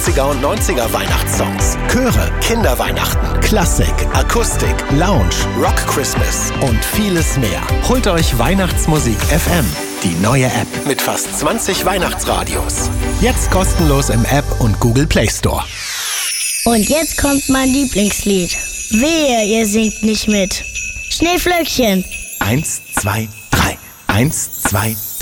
80er und 90er Weihnachtssongs, Chöre, Kinderweihnachten, Klassik, Akustik, Lounge, Rock Christmas und vieles mehr. Holt euch Weihnachtsmusik FM, die neue App mit fast 20 Weihnachtsradios. Jetzt kostenlos im App und Google Play Store. Und jetzt kommt mein Lieblingslied. Wehe, ihr singt nicht mit. Schneeflöckchen. 1, 2, 3. 1, 2, 3.